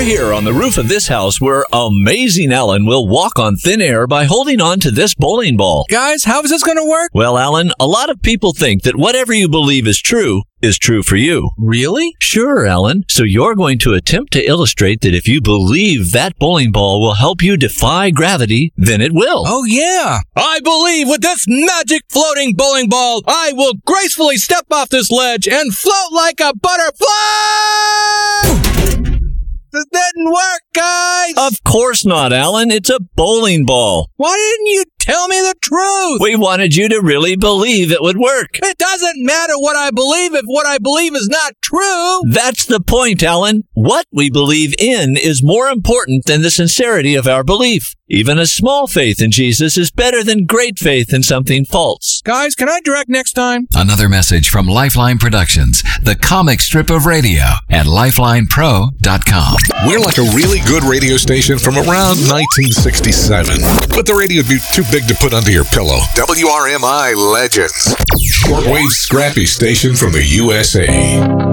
here on the roof of this house where amazing Alan will walk on thin air by holding on to this bowling ball. Guys, how is this going to work? Well, Alan, a lot of people think that whatever you believe is true for you. Really? Sure, Alan. So you're going to attempt to illustrate that if you believe that bowling ball will help you defy gravity, then it will. Oh, yeah. I believe with this magic floating bowling ball, I will gracefully step off this ledge and float like a butterfly! This didn't work, guys! Of course not, Alan. It's a bowling ball. Why didn't you tell me the truth? We wanted you to really believe it would work. It doesn't matter what I believe if what I believe is not true. That's the point, Alan. What we believe in is more important than the sincerity of our belief. Even a small faith in Jesus is better than great faith in something false. Guys, can I direct next time? Another message from Lifeline Productions, the comic strip of radio at lifelinepro.com. We're like a really good radio station from around 1967, but the radio would be too big to put under your pillow. WRMI Legends. Shortwave scrappy station from the USA.